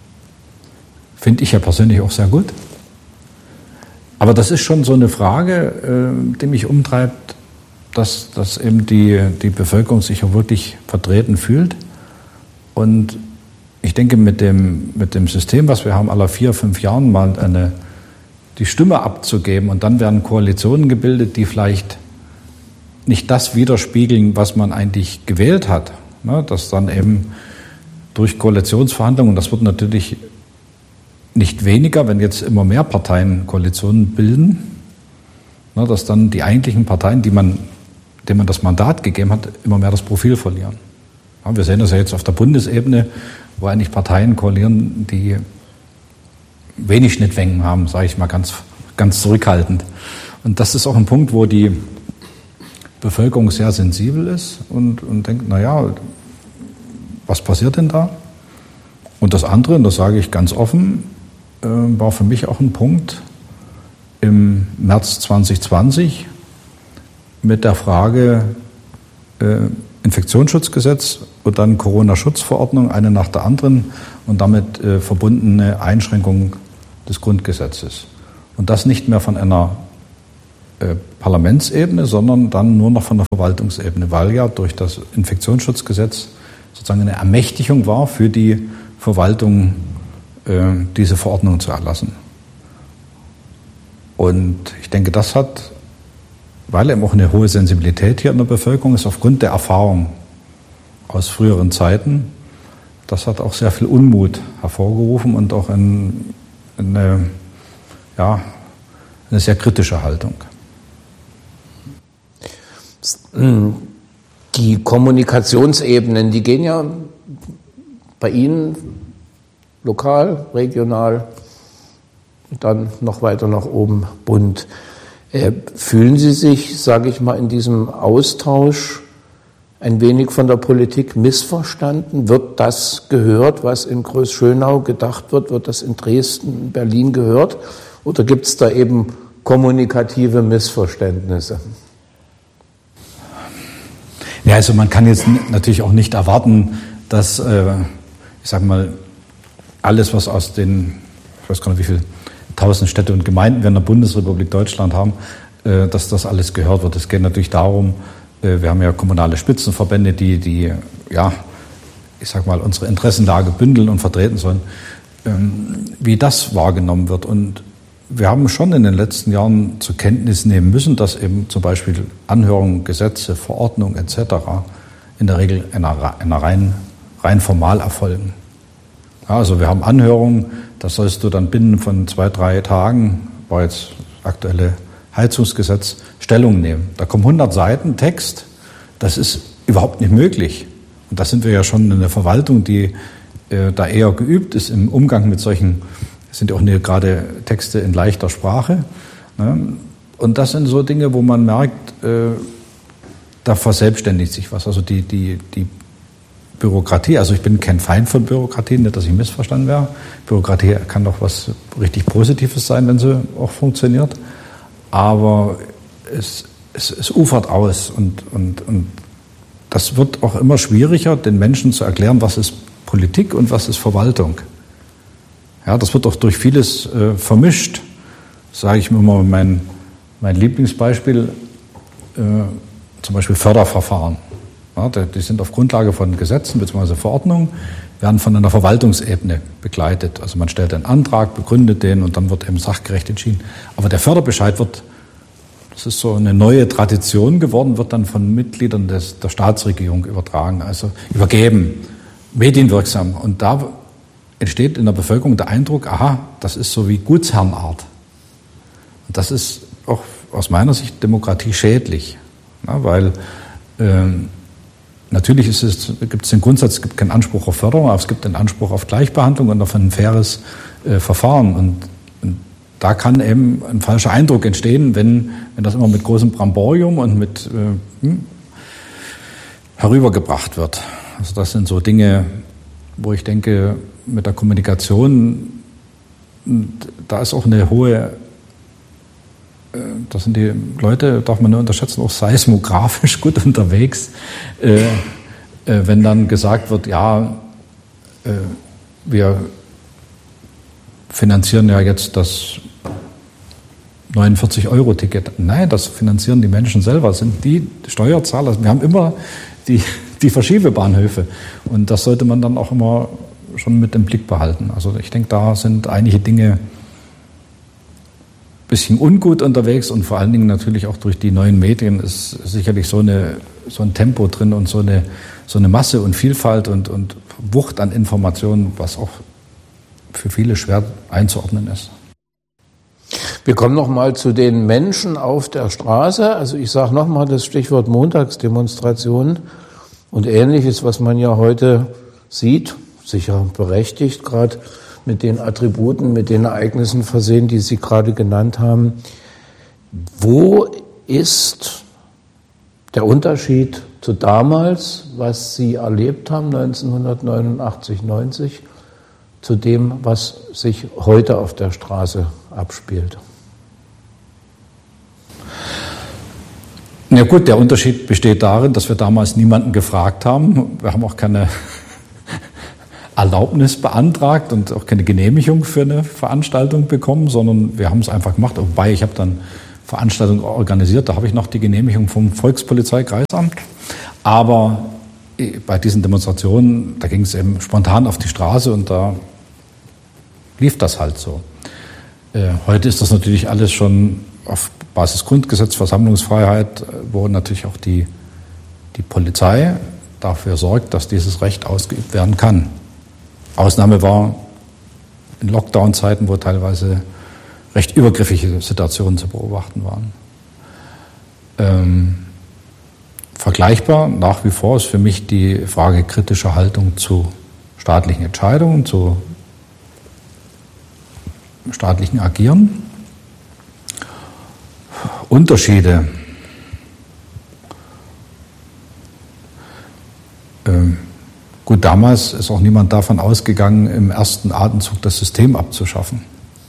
finde ich ja persönlich auch sehr gut. Aber das ist schon so eine Frage, die mich umtreibt, dass eben die Bevölkerung sich auch wirklich vertreten fühlt. Und ich denke, mit dem System, was wir haben, alle 4-5 Jahren mal die Stimme abzugeben und dann werden Koalitionen gebildet, die vielleicht nicht das widerspiegeln, was man eigentlich gewählt hat. Ne? Dass dann eben durch Koalitionsverhandlungen, und das wird natürlich nicht weniger, wenn jetzt immer mehr Parteien Koalitionen bilden, ne, dass dann die eigentlichen Parteien, denen man das Mandat gegeben hat, immer mehr das Profil verlieren. Ja, wir sehen das ja jetzt auf der Bundesebene, wo eigentlich Parteien koalieren, die wenig Schnittmengen haben, sage ich mal ganz, ganz zurückhaltend. Und das ist auch ein Punkt, wo die Bevölkerung sehr sensibel ist und denkt, naja, was passiert denn da? Und das andere, und das sage ich ganz offen, war für mich auch ein Punkt im März 2020 mit der Frage, Infektionsschutzgesetz und dann Corona-Schutzverordnung, eine nach der anderen und damit verbundene Einschränkung des Grundgesetzes. Und das nicht mehr von einer Parlamentsebene, sondern dann nur noch von der Verwaltungsebene, weil ja durch das Infektionsschutzgesetz sozusagen eine Ermächtigung war für die Verwaltung, diese Verordnung zu erlassen. Und ich denke, das hat, weil eben auch eine hohe Sensibilität hier in der Bevölkerung ist, aufgrund der Erfahrung aus früheren Zeiten, das hat auch sehr viel Unmut hervorgerufen und auch eine sehr kritische Haltung. Die Kommunikationsebenen, die gehen ja bei Ihnen lokal, regional, dann noch weiter nach oben Bund. Fühlen Sie sich, sage ich mal, in diesem Austausch ein wenig von der Politik missverstanden? Wird das gehört, was in Groß-Schönau gedacht wird? Wird das in Dresden, Berlin gehört? Oder gibt es da eben kommunikative Missverständnisse? Ja, also man kann jetzt natürlich auch nicht erwarten, dass, ich sage mal, alles, was aus den, ich weiß gar nicht, wie viele 1000 Städte und Gemeinden wir in der Bundesrepublik Deutschland haben, dass das alles gehört wird. Es geht natürlich darum, wir haben ja kommunale Spitzenverbände, die ich sag mal, unsere Interessenlage bündeln und vertreten sollen, wie das wahrgenommen wird. Und wir haben schon in den letzten Jahren zur Kenntnis nehmen müssen, dass eben zum Beispiel Anhörungen, Gesetze, Verordnungen etc. in der Regel einer rein formal erfolgen. Ja, also wir haben Anhörungen, da sollst du dann binnen von 2-3 Tagen, war jetzt das aktuelle Heizungsgesetz, Stellung nehmen. Da kommen 100 Seiten Text, das ist überhaupt nicht möglich. Und da sind wir ja schon in der Verwaltung, die da eher geübt ist im Umgang mit solchen, das sind ja auch nicht gerade Texte in leichter Sprache. Ne? Und das sind so Dinge, wo man merkt, da verselbstständigt sich was. Also die Bürokratie, also ich bin kein Feind von Bürokratie, nicht, dass ich missverstanden wäre. Bürokratie kann doch was richtig Positives sein, wenn sie auch funktioniert. Aber es ufert aus und das wird auch immer schwieriger, den Menschen zu erklären, was ist Politik und was ist Verwaltung. Ja, das wird auch durch vieles vermischt. Sage ich mir immer mein Lieblingsbeispiel, zum Beispiel Förderverfahren. Ja, die sind auf Grundlage von Gesetzen bzw. Verordnungen, werden von einer Verwaltungsebene begleitet. Also man stellt einen Antrag, begründet den und dann wird eben sachgerecht entschieden. Aber der Förderbescheid das ist so eine neue Tradition geworden, wird dann von Mitgliedern der Staatsregierung übertragen, also übergeben, medienwirksam. Und da entsteht in der Bevölkerung der Eindruck, aha, das ist so wie Gutsherrenart. Und das ist auch aus meiner Sicht Demokratie schädlich, ja, weil natürlich gibt es den Grundsatz, es gibt keinen Anspruch auf Förderung, aber es gibt den Anspruch auf Gleichbehandlung und auf ein faires Verfahren. Und da kann eben ein falscher Eindruck entstehen, wenn das immer mit großem Bramborium und mit herübergebracht wird. Also das sind so Dinge, wo ich denke, mit der Kommunikation, da ist auch eine hohe, da sind die Leute, darf man nur unterschätzen, auch seismografisch gut unterwegs, wenn dann gesagt wird, ja, wir finanzieren ja jetzt das 49-Euro-Ticket. Nein, das finanzieren die Menschen selber, das sind die Steuerzahler. Wir haben immer die Verschiebebahnhöfe und das sollte man dann auch immer schon mit im Blick behalten. Also ich denke, da sind einige Dinge ein bisschen ungut unterwegs und vor allen Dingen natürlich auch durch die neuen Medien ist sicherlich so ein Tempo drin und so eine Masse und Vielfalt und Wucht an Informationen, was auch für viele schwer einzuordnen ist. Wir kommen noch mal zu den Menschen auf der Straße. Also ich sage noch mal das Stichwort Montagsdemonstrationen und Ähnliches, was man ja heute sieht, sicher berechtigt, gerade mit den Attributen, mit den Ereignissen versehen, die Sie gerade genannt haben. Wo ist der Unterschied zu damals, was Sie erlebt haben, 1989, 90, zu dem, was sich heute auf der Straße abspielt? Ja gut, der Unterschied besteht darin, dass wir damals niemanden gefragt haben. Wir haben auch keine Erlaubnis beantragt und auch keine Genehmigung für eine Veranstaltung bekommen, sondern wir haben es einfach gemacht. Wobei, ich habe dann Veranstaltungen organisiert, da habe ich noch die Genehmigung vom Volkspolizeikreisamt. Aber bei diesen Demonstrationen, da ging es eben spontan auf die Straße und da lief das halt so. Heute ist das natürlich alles schon auf Basis Grundgesetz, Versammlungsfreiheit, wo natürlich auch die Polizei dafür sorgt, dass dieses Recht ausgeübt werden kann. Ausnahme war in Lockdown-Zeiten, wo teilweise recht übergriffige Situationen zu beobachten waren. Vergleichbar nach wie vor ist für mich die Frage kritischer Haltung zu staatlichen Entscheidungen, zu staatlichen Agieren. Unterschiede. Gut, damals ist auch niemand davon ausgegangen, im ersten Atemzug das System abzuschaffen.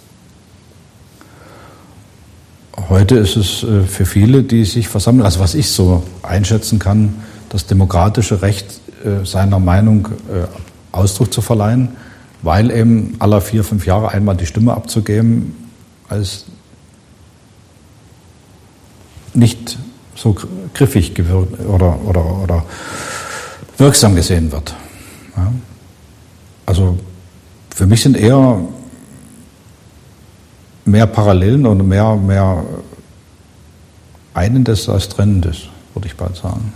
Heute ist es für viele, die sich versammeln, also was ich so einschätzen kann, das demokratische Recht, seiner Meinung Ausdruck zu verleihen, weil eben alle 4-5 Jahre einmal die Stimme abzugeben, als nicht so griffig oder wirksam gesehen wird. Ja. Also für mich sind eher mehr Parallelen und mehr Einendes als Trennendes, würde ich bald sagen.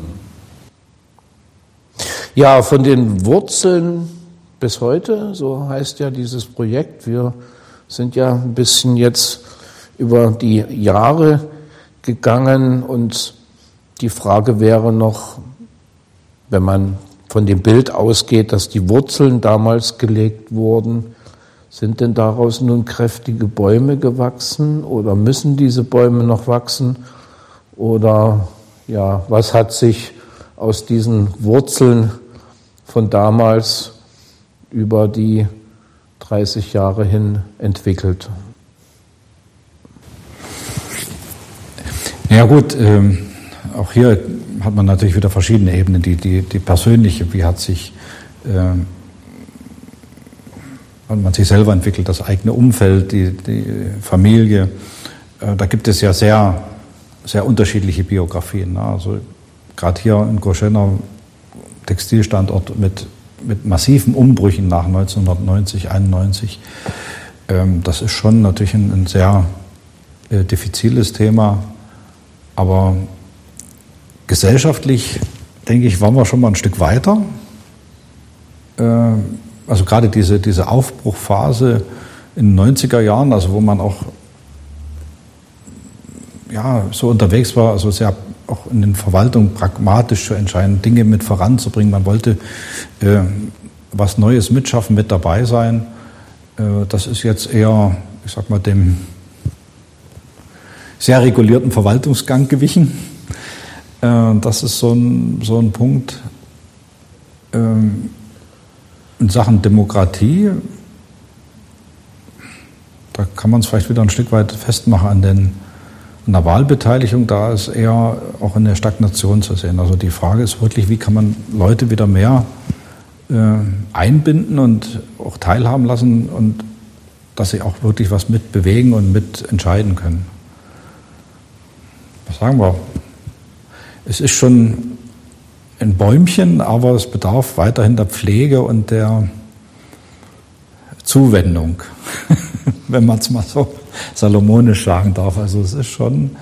Ja, von den Wurzeln bis heute, so heißt ja dieses Projekt. Wir sind ja ein bisschen jetzt über die Jahre gegangen und die Frage wäre noch, wenn man von dem Bild ausgeht, dass die Wurzeln damals gelegt wurden, sind denn daraus nun kräftige Bäume gewachsen oder müssen diese Bäume noch wachsen? Oder ja, was hat sich aus diesen Wurzeln von damals über die 30 Jahre hin entwickelt? Ja gut, auch hier hat man natürlich wieder verschiedene Ebenen. Die persönliche, wie hat man sich selber entwickelt, das eigene Umfeld, die Familie. Da gibt es ja sehr, sehr unterschiedliche Biografien. Also gerade hier in Goschena, Textilstandort mit massiven Umbrüchen nach 1990, 91. Das ist schon natürlich ein sehr diffiziles Thema. Aber gesellschaftlich, denke ich, waren wir schon mal ein Stück weiter. Also gerade diese Aufbruchphase in den 90er Jahren, also wo man auch ja, so unterwegs war, also sehr auch in den Verwaltungen pragmatisch zu entscheiden, Dinge mit voranzubringen. Man wollte was Neues mitschaffen, mit dabei sein. Das ist jetzt eher, ich sag mal, dem sehr regulierten Verwaltungsgang gewichen. Das ist so ein Punkt. In Sachen Demokratie, da kann man es vielleicht wieder ein Stück weit festmachen an der Wahlbeteiligung, da ist eher auch in der Stagnation zu sehen. Also die Frage ist wirklich, wie kann man Leute wieder mehr einbinden und auch teilhaben lassen und dass sie auch wirklich was mit bewegen und mit entscheiden können. Was sagen wir? Es ist schon ein Bäumchen, aber es bedarf weiterhin der Pflege und der Zuwendung, wenn man es mal so salomonisch sagen darf. Also es ist schon,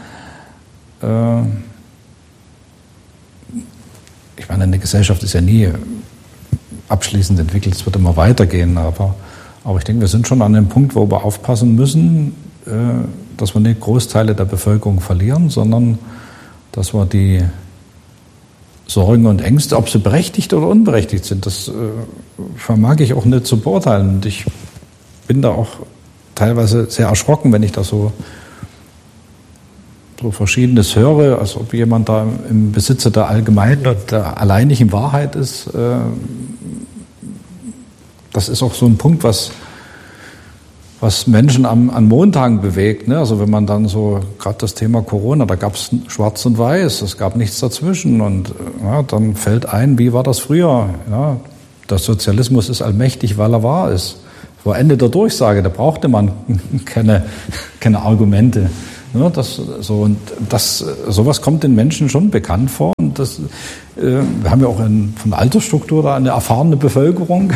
ich meine, eine Gesellschaft ist ja nie abschließend entwickelt, es wird immer weitergehen, aber ich denke, wir sind schon an dem Punkt, wo wir aufpassen müssen, dass wir nicht Großteile der Bevölkerung verlieren, sondern dass wir die Sorgen und Ängste, ob sie berechtigt oder unberechtigt sind, das vermag ich auch nicht zu beurteilen. Und ich bin da auch teilweise sehr erschrocken, wenn ich da so Verschiedenes höre, als ob jemand da im Besitzer der allgemeinen und der alleinigen Wahrheit ist. Das ist auch so ein Punkt, was was Menschen an Montagen bewegt. Ne? Also wenn man dann so, gerade das Thema Corona, da gab es Schwarz und Weiß, es gab nichts dazwischen. Und ja, dann fällt ein, wie war das früher? Ja, der Sozialismus ist allmächtig, weil er wahr ist. Das war Ende der Durchsage, da brauchte man keine Argumente. Ja, sowas kommt den Menschen schon bekannt vor. Und wir haben ja auch von der Altersstruktur da eine erfahrene Bevölkerung.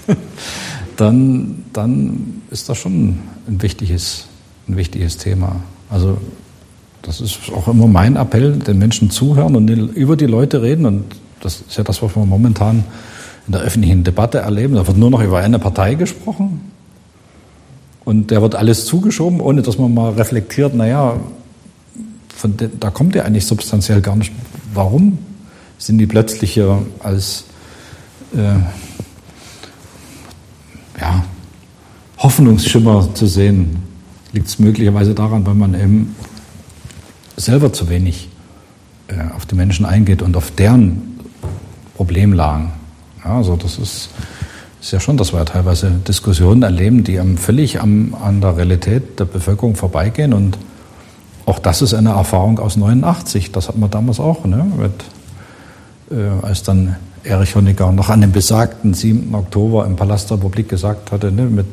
Dann ist das schon ein wichtiges Thema. Also das ist auch immer mein Appell, den Menschen zuhören und über die Leute reden. Und das ist ja das, was wir momentan in der öffentlichen Debatte erleben. Da wird nur noch über eine Partei gesprochen. Und der wird alles zugeschoben, ohne dass man mal reflektiert, da kommt ja eigentlich substanziell gar nicht. Warum sind die plötzlich hier als Hoffnungsschimmer zu sehen? Liegt es möglicherweise daran, weil man eben selber zu wenig auf die Menschen eingeht und auf deren Problemlagen. Ja, also das ist ja schon, dass wir teilweise Diskussionen erleben, die völlig an der Realität der Bevölkerung vorbeigehen. Und auch das ist eine Erfahrung aus 89. Das hat man damals auch, ne? Als dann Erich Honecker noch an dem besagten 7. Oktober im Palast der Republik gesagt hatte, ne,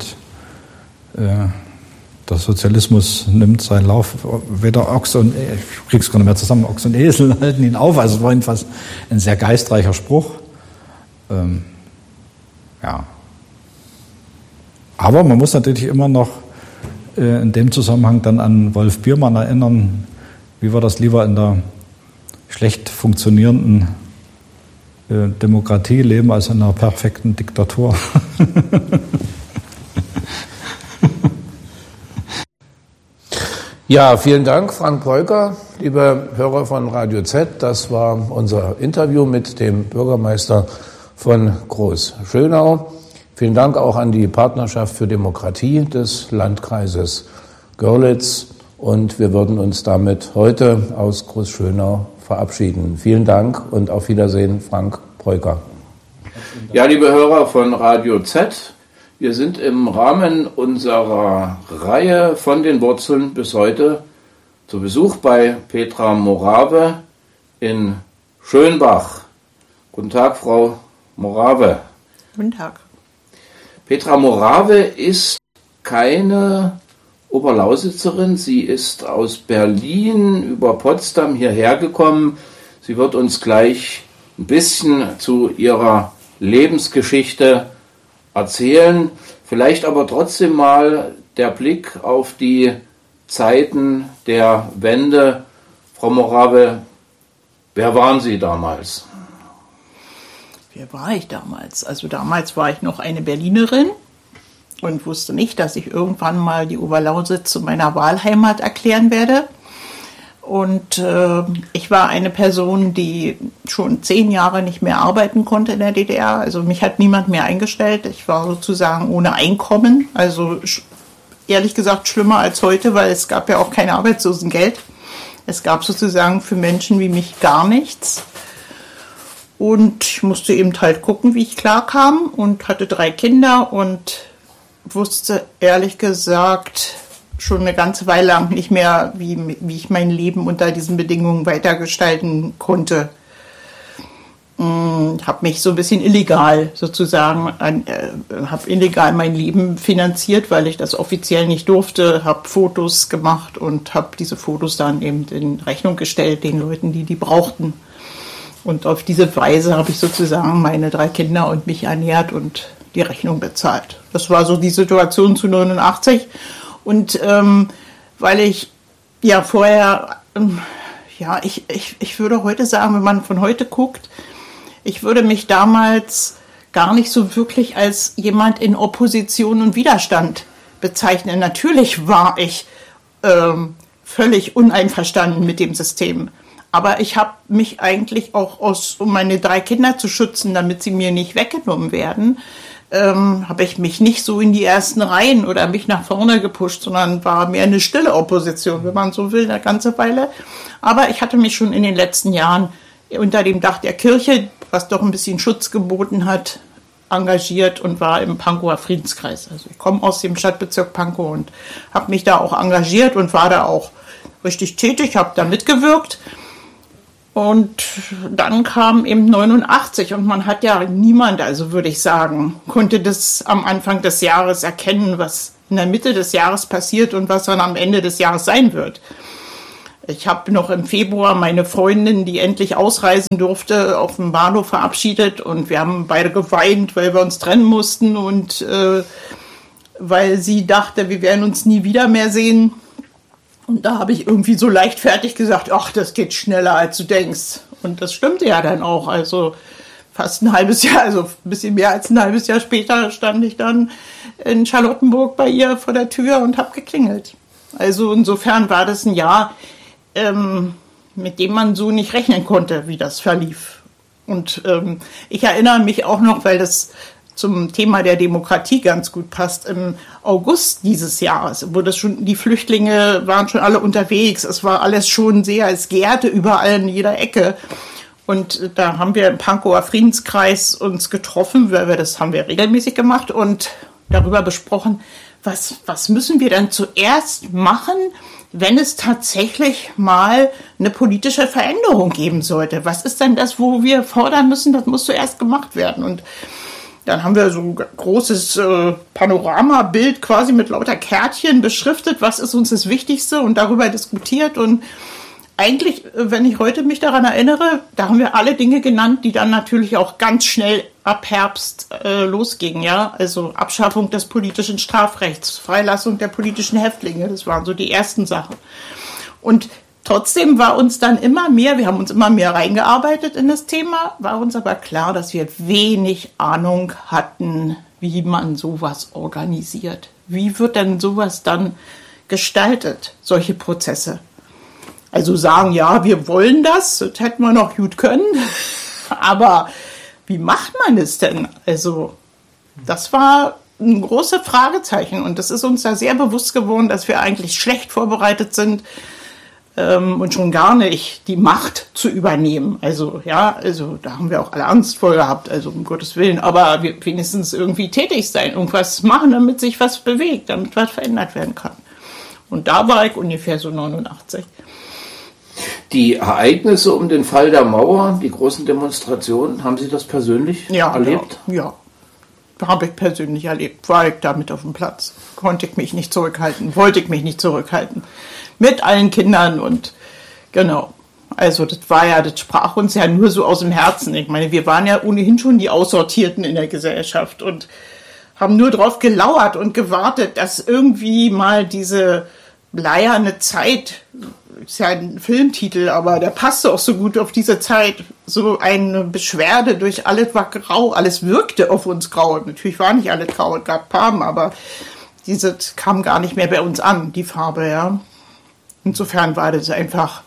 der Sozialismus nimmt seinen Lauf, weder Ochs und, ich krieg's gar nicht mehr zusammen, Ochs und Esel halten ihn auf. Also es war jedenfalls ein sehr geistreicher Spruch. Ja. Aber man muss natürlich immer noch in dem Zusammenhang dann an Wolf Biermann erinnern, wie wir das lieber in der schlecht funktionierenden Demokratie leben als in einer perfekten Diktatur. Ja, vielen Dank, Frank Breuker, liebe Hörer von Radio Z. Das war unser Interview mit dem Bürgermeister von Groß-Schönau. Vielen Dank auch an die Partnerschaft für Demokratie des Landkreises Görlitz. Und wir würden uns damit heute aus Groß-Schönau verabschieden. Vielen Dank und auf Wiedersehen, Frank Breuker. Ja, liebe Hörer von Radio Z, wir sind im Rahmen unserer Reihe von den Wurzeln bis heute zu Besuch bei Petra Morave in Schönbach. Guten Tag, Frau Morave. Guten Tag. Petra Morave ist keine Oberlausitzerin. Sie ist aus Berlin über Potsdam hierher gekommen. Sie wird uns gleich ein bisschen zu ihrer Lebensgeschichte erzählen. Vielleicht aber trotzdem mal der Blick auf die Zeiten der Wende. Frau Morave, wer waren Sie damals? Wer war ich damals? Also damals war ich noch eine Berlinerin und wusste nicht, dass ich irgendwann mal die Oberlausitz zu meiner Wahlheimat erklären werde. Und ich war eine Person, die schon 10 Jahre nicht mehr arbeiten konnte in der DDR. Also mich hat niemand mehr eingestellt. Ich war sozusagen ohne Einkommen. Also ehrlich gesagt schlimmer als heute, weil es gab ja auch kein Arbeitslosengeld. Es gab sozusagen für Menschen wie mich gar nichts. Und ich musste eben halt gucken, wie ich klarkam und hatte 3 Kinder und wusste ehrlich gesagt schon eine ganze Weile lang nicht mehr, wie ich mein Leben unter diesen Bedingungen weitergestalten konnte. Habe mich so ein bisschen illegal sozusagen, habe illegal mein Leben finanziert, weil ich das offiziell nicht durfte, habe Fotos gemacht und habe diese Fotos dann eben in Rechnung gestellt den Leuten, die brauchten. Und auf diese Weise habe ich sozusagen meine 3 Kinder und mich ernährt und die Rechnung bezahlt. Das war so die Situation zu 89. Und weil ich ja vorher, ich würde heute sagen, wenn man von heute guckt, ich würde mich damals gar nicht so wirklich als jemand in Opposition und Widerstand bezeichnen. Natürlich war ich völlig uneinverstanden mit dem System. Aber ich habe mich eigentlich auch, um meine 3 Kinder zu schützen, damit sie mir nicht weggenommen werden, habe ich mich nicht so in die ersten Reihen oder mich nach vorne gepusht, sondern war mehr eine stille Opposition, wenn man so will, eine ganze Weile. Aber ich hatte mich schon in den letzten Jahren unter dem Dach der Kirche, was doch ein bisschen Schutz geboten hat, engagiert und war im Pankower Friedenskreis. Also ich komme aus dem Stadtbezirk Pankow und habe mich da auch engagiert und war da auch richtig tätig, habe da mitgewirkt. Und dann kam eben 89 und man hat ja niemand, also würde ich sagen, konnte das am Anfang des Jahres erkennen, was in der Mitte des Jahres passiert und was dann am Ende des Jahres sein wird. Ich habe noch im Februar meine Freundin, die endlich ausreisen durfte, auf dem Bahnhof verabschiedet und wir haben beide geweint, weil wir uns trennen mussten und weil sie dachte, wir werden uns nie wieder mehr sehen. Und da habe ich irgendwie so leichtfertig gesagt, ach, das geht schneller, als du denkst. Und das stimmte ja dann auch. Also fast ein halbes Jahr, also ein bisschen mehr als ein halbes Jahr später stand ich dann in Charlottenburg bei ihr vor der Tür und habe geklingelt. Also insofern war das ein Jahr, mit dem man so nicht rechnen konnte, wie das verlief. Und ich erinnere mich auch noch, weil das zum Thema der Demokratie ganz gut passt, im August dieses Jahres, wo das schon, die Flüchtlinge waren schon alle unterwegs, es war alles schon sehr, es gärte überall in jeder Ecke. Und da haben wir im Pankower Friedenskreis uns getroffen, weil das haben wir regelmäßig gemacht und darüber besprochen, was müssen wir dann zuerst machen, wenn es tatsächlich mal eine politische Veränderung geben sollte. Was ist denn das, wo wir fordern müssen, das muss zuerst gemacht werden. Und dann haben wir so ein großes Panoramabild quasi mit lauter Kärtchen beschriftet, was ist uns das Wichtigste und darüber diskutiert. Und eigentlich, wenn ich heute mich daran erinnere, da haben wir alle Dinge genannt, die dann natürlich auch ganz schnell ab Herbst losgingen. Ja? Also Abschaffung des politischen Strafrechts, Freilassung der politischen Häftlinge, das waren so die ersten Sachen. Und trotzdem war uns dann immer mehr, wir haben uns immer mehr reingearbeitet in das Thema, war uns aber klar, dass wir wenig Ahnung hatten, wie man sowas organisiert. Wie wird denn sowas dann gestaltet, solche Prozesse? Also sagen, ja, wir wollen das hätten wir noch gut können, aber wie macht man es denn? Also das war ein großes Fragezeichen und das ist uns da sehr bewusst geworden, dass wir eigentlich schlecht vorbereitet sind, und schon gar nicht die Macht zu übernehmen. Also ja, also da haben wir auch alle Angst vor gehabt, also um Gottes Willen, aber wir wenigstens irgendwie tätig sein, irgendwas machen, damit sich was bewegt, damit was verändert werden kann. Und da war ich ungefähr so 89. Die Ereignisse um den Fall der Mauer, die großen Demonstrationen, haben Sie das persönlich erlebt? Ja, habe ich persönlich erlebt. War ich da mit auf dem Platz. Konnte ich mich nicht zurückhalten, wollte ich mich nicht zurückhalten. Mit allen Kindern und genau. Also das sprach uns ja nur so aus dem Herzen. Ich meine, wir waren ja ohnehin schon die Aussortierten in der Gesellschaft und haben nur drauf gelauert und gewartet, dass irgendwie mal diese bleierne Zeit, ist ja ein Filmtitel, aber der passte auch so gut auf diese Zeit, so eine Beschwerde durch alles war grau, alles wirkte auf uns grau. Natürlich waren nicht alle grau, es gab Farben, aber diese kam gar nicht mehr bei uns an, die Farbe, ja. Insofern war das einfach.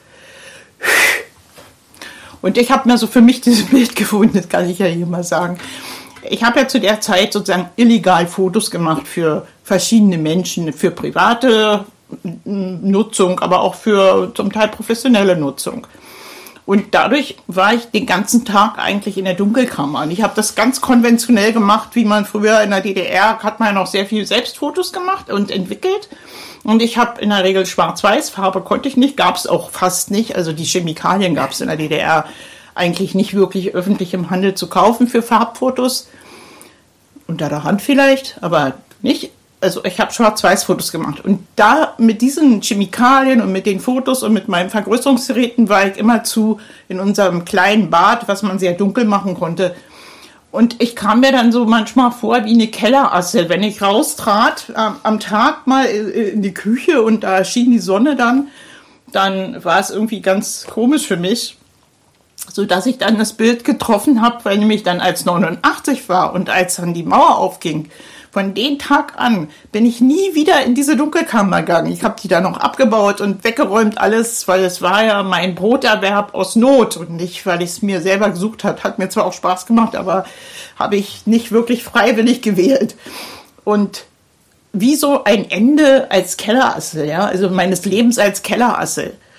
Und ich habe mir so für mich dieses Bild gefunden, das kann ich ja hier mal sagen. Ich habe ja zu der Zeit sozusagen illegal Fotos gemacht für verschiedene Menschen, für private Nutzung, aber auch für zum Teil professionelle Nutzung. Und dadurch war ich den ganzen Tag eigentlich in der Dunkelkammer. Und ich habe das ganz konventionell gemacht, wie man früher in der DDR, hat man noch sehr viel Selbstfotos gemacht und entwickelt. Und ich habe in der Regel Schwarz-Weiß, Farbe konnte ich nicht, gab es auch fast nicht. Also die Chemikalien gab es in der DDR eigentlich nicht wirklich öffentlich im Handel zu kaufen für Farbfotos. Unter der Hand vielleicht, aber nicht. Also ich habe Schwarz-Weiß-Fotos gemacht. Und da mit diesen Chemikalien und mit den Fotos und mit meinen Vergrößerungsgeräten war ich immerzu in unserem kleinen Bad, was man sehr dunkel machen konnte. Und ich kam mir dann so manchmal vor wie eine Kellerasse, wenn ich raustrat am Tag mal in die Küche und da schien die Sonne dann war es irgendwie ganz komisch für mich, sodass ich dann das Bild getroffen habe, weil nämlich dann als 89 war und als dann die Mauer aufging. Von dem Tag an bin ich nie wieder in diese Dunkelkammer gegangen. Ich habe die dann noch abgebaut und weggeräumt alles, weil es war ja mein Broterwerb aus Not und nicht, weil ich es mir selber gesucht habe. Hat mir zwar auch Spaß gemacht, aber habe ich nicht wirklich freiwillig gewählt. Und wie so ein Ende als Kellerassel, ja, also meines Lebens als Kellerassel.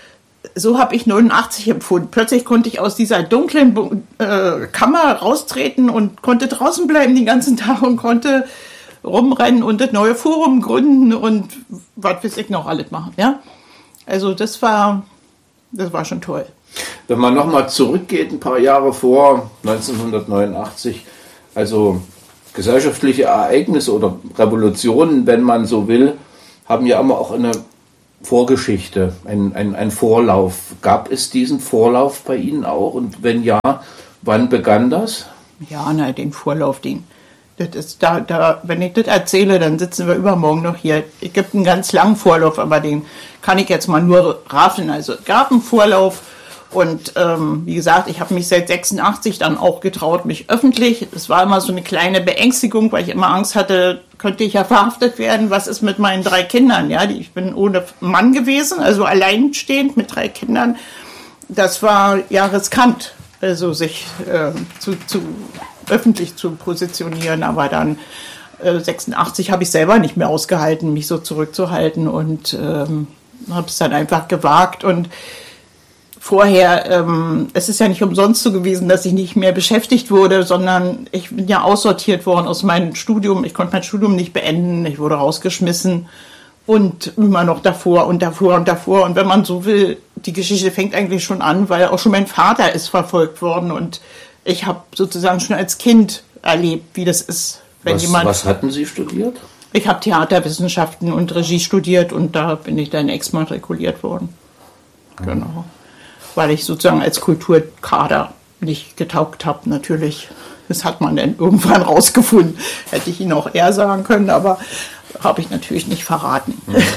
so habe ich 89 empfunden. Plötzlich konnte ich aus dieser dunklen Kammer raustreten und konnte draußen bleiben den ganzen Tag und konnte rumrennen und das neue Forum gründen und was weiß ich noch alles machen. Ja? Also das war schon toll. Wenn man nochmal zurückgeht, ein paar Jahre vor 1989, also gesellschaftliche Ereignisse oder Revolutionen, wenn man so will, haben ja immer auch eine Vorgeschichte, ein Vorlauf. Gab es diesen Vorlauf bei Ihnen auch? Und wenn ja, wann begann das? Ja, den Vorlauf, das ist wenn ich das erzähle, dann sitzen wir übermorgen noch hier. Es gibt einen ganz langen Vorlauf, aber den kann ich jetzt mal nur raffen. Also es gab einen Vorlauf und wie gesagt, ich habe mich seit 86 dann auch getraut, mich öffentlich. Es war immer so eine kleine Beängstigung, weil ich immer Angst hatte, könnte ich ja verhaftet werden. Was ist mit meinen 3 Kindern? Ja, ich bin ohne Mann gewesen, also alleinstehend mit 3 Kindern. Das war ja riskant, also sich öffentlich zu positionieren, aber dann 86 habe ich selber nicht mehr ausgehalten, mich so zurückzuhalten und habe es dann einfach gewagt. Und vorher, es ist ja nicht umsonst so gewesen, dass ich nicht mehr beschäftigt wurde, sondern ich bin ja aussortiert worden aus meinem Studium. Ich konnte mein Studium nicht beenden, ich wurde rausgeschmissen und immer noch davor und davor und davor. Und wenn man so will, die Geschichte fängt eigentlich schon an, weil auch schon mein Vater ist verfolgt worden und ich habe sozusagen schon als Kind erlebt, wie das ist, wenn Was hatten Sie studiert? Ich habe Theaterwissenschaften und Regie studiert und da bin ich dann exmatrikuliert worden. Genau. Weil ich sozusagen als Kulturkader nicht getaugt habe, natürlich. Das hat man dann irgendwann rausgefunden. Hätte ich Ihnen auch eher sagen können, aber habe ich natürlich nicht verraten.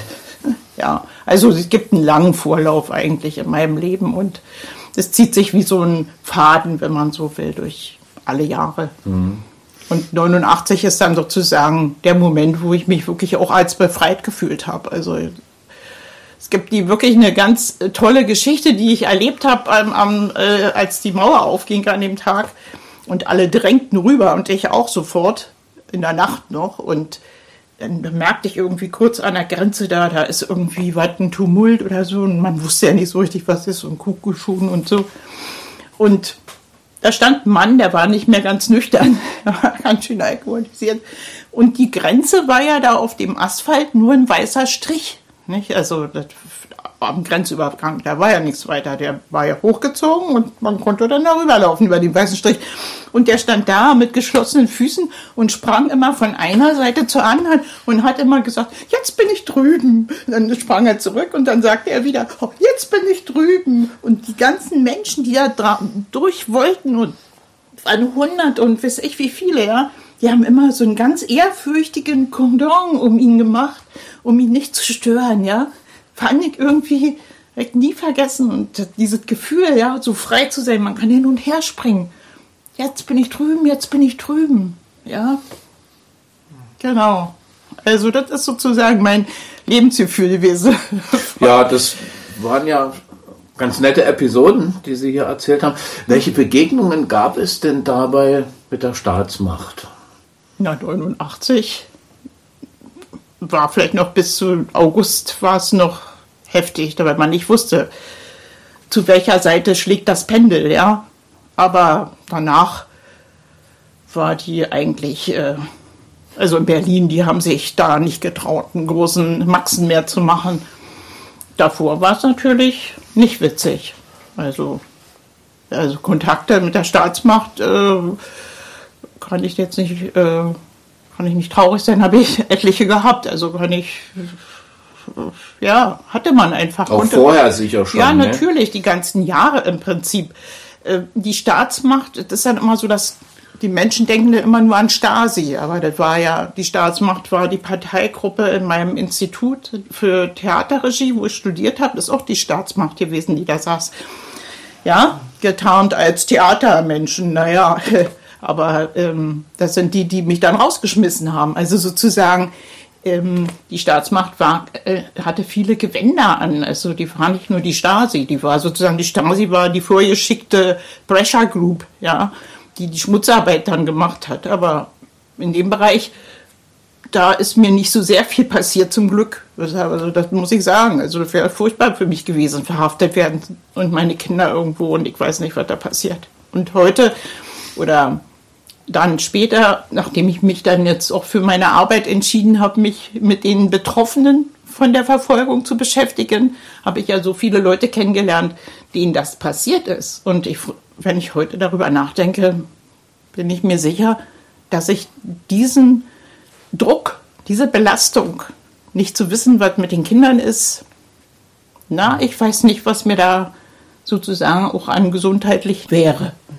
Ja, also es gibt einen langen Vorlauf eigentlich in meinem Leben und es zieht sich wie so ein Faden, wenn man so will, durch alle Jahre. Und 89 ist dann sozusagen der Moment, wo ich mich wirklich auch als befreit gefühlt habe. Also es gibt wirklich eine ganz tolle Geschichte, die ich erlebt habe, als die Mauer aufging an dem Tag. Und alle drängten rüber und ich auch sofort in der Nacht noch. Und dann merkte ich irgendwie kurz an der Grenze da ist irgendwie was, ein Tumult oder so. Und man wusste ja nicht so richtig, was ist, so ein Kuckuckschuhen und so. Und da stand ein Mann, der war nicht mehr ganz nüchtern, der war ganz schön alkoholisiert. Und die Grenze war ja da auf dem Asphalt nur ein weißer Strich. Nicht? Also am Grenzübergang, da war ja nichts weiter. Der war ja hochgezogen und man konnte dann darüber laufen, über den weißen Strich. Und der stand da mit geschlossenen Füßen und sprang immer von einer Seite zur anderen und hat immer gesagt, jetzt bin ich drüben. Dann sprang er zurück und dann sagte er wieder, oh, jetzt bin ich drüben. Und die ganzen Menschen, die da durch wollten und an 100 und weiß ich wie viele, ja, die haben immer so einen ganz ehrfürchtigen Kondom um ihn gemacht, um ihn nicht zu stören, ja. Fand ich irgendwie nie vergessen. Und dieses Gefühl, ja, so frei zu sein, man kann hin und her springen. Jetzt bin ich drüben, jetzt bin ich drüben, ja. Genau. Also das ist sozusagen mein Lebensgefühl gewesen. Ja, das waren ja ganz nette Episoden, die Sie hier erzählt haben. Welche Begegnungen gab es denn dabei mit der Staatsmacht? Na, 89 war vielleicht noch bis zu August war es noch heftig, weil man nicht wusste, zu welcher Seite schlägt das Pendel, ja. Aber danach war die eigentlich, also in Berlin, die haben sich da nicht getraut, einen großen Maxen mehr zu machen. Davor war es natürlich nicht witzig. Also Kontakte mit der Staatsmacht kann ich jetzt nicht, kann ich nicht traurig sein, habe ich etliche gehabt. Also hatte man einfach. Auch vorher sicher schon. Ja, natürlich, die ganzen Jahre im Prinzip. Die Staatsmacht, das ist dann immer so, dass die Menschen denken immer nur an Stasi, aber das war ja, die Staatsmacht war die Parteigruppe in meinem Institut für Theaterregie, wo ich studiert habe, das ist auch die Staatsmacht gewesen, die da saß. Ja, getarnt als Theatermenschen, naja, aber das sind die mich dann rausgeschmissen haben. Also sozusagen, die Staatsmacht hatte viele Gewänder an. Also die war nicht nur die Stasi, die Stasi war die vorgeschickte Pressure Group, ja, die Schmutzarbeit dann gemacht hat. Aber in dem Bereich da ist mir nicht so sehr viel passiert, zum Glück. Also das muss ich sagen. Also das wäre furchtbar für mich gewesen, verhaftet werden und meine Kinder irgendwo und ich weiß nicht, was da passiert. Und heute oder dann später, nachdem ich mich dann jetzt auch für meine Arbeit entschieden habe, mich mit den Betroffenen von der Verfolgung zu beschäftigen, habe ich ja so viele Leute kennengelernt, denen das passiert ist. Und wenn ich heute darüber nachdenke, bin ich mir sicher, dass ich diesen Druck, diese Belastung, nicht zu wissen, was mit den Kindern ist, ich weiß nicht, was mir da sozusagen auch an gesundheitlich wäre.